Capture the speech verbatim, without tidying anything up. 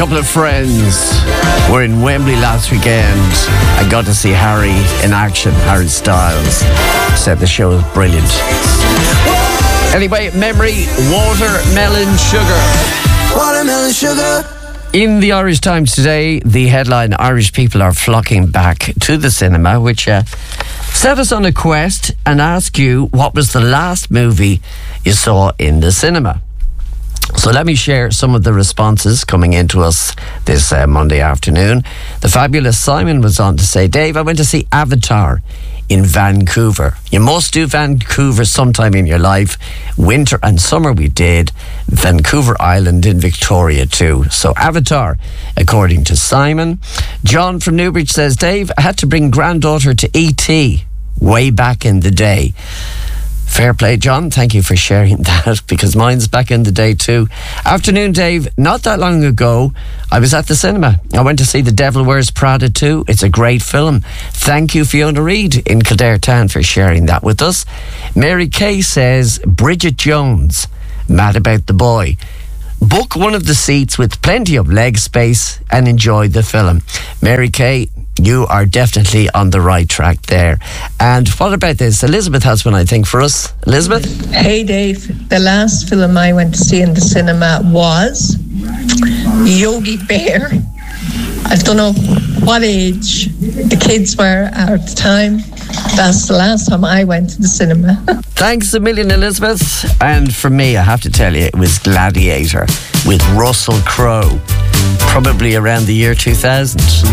couple of friends were in Wembley last weekend. I got to see Harry in action, Harry Styles. Said the show was brilliant. Anyway, memory, watermelon sugar. Watermelon sugar. In the Irish Times today, the headline, Irish people are flocking back to the cinema, which uh, set us on a quest and ask you what was the last movie you saw in the cinema. So let me share some of the responses coming into us this uh, Monday afternoon. The fabulous Simon was on to say, Dave, I went to see Avatar in Vancouver. You must do Vancouver sometime in your life. Winter and summer we did. Vancouver Island in Victoria too. So Avatar, according to Simon. John from Newbridge says, Dave, I had to bring granddaughter to E T way back in the day. Fair play, John. Thank you for sharing that, because mine's back in the day too. Afternoon, Dave. Not that long ago, I was at the cinema. I went to see The Devil Wears Prada two. It's a great film. Thank you, Fiona Reid in Kildare Town, for sharing that with us. Mary Kay says, Bridget Jones, Mad About the Boy. Book one of the seats with plenty of leg space and enjoy the film. Mary Kay, you are definitely on the right track there. And what about this? Elizabeth has one, I think, for us. Elizabeth? Hey, Dave. The last film I went to see in the cinema was Yogi Bear. I don't know what age the kids were at the time. That's the last time I went to the cinema. Thanks a million, Elizabeth. And for me, I have to tell you, it was Gladiator with Russell Crowe, probably around the year two thousand.